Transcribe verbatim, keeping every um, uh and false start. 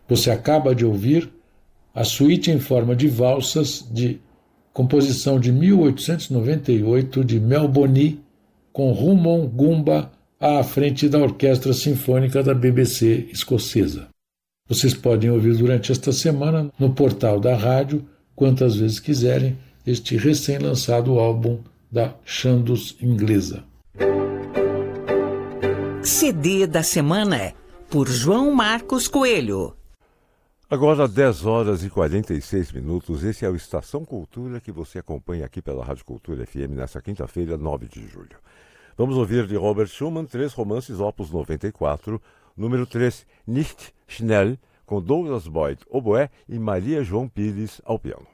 Você acaba de ouvir a suíte em forma de valsas de composição de mil oitocentos e noventa e oito de Mel Boni, com Rumon Gumba à frente da Orquestra Sinfônica da B B C escocesa. Vocês podem ouvir durante esta semana no portal da rádio, quantas vezes quiserem, este recém-lançado álbum da Chandos Inglesa. C D da semana, por João Marcos Coelho. Agora, dez horas e quarenta e seis minutos, esse é o Estação Cultura que você acompanha aqui pela Rádio Cultura F M nesta quinta-feira, nove de julho. Vamos ouvir de Robert Schumann três romances opus noventa e quatro, número três, Nicht Schnell, com Douglas Boyd, oboé, e Maria João Pires ao piano.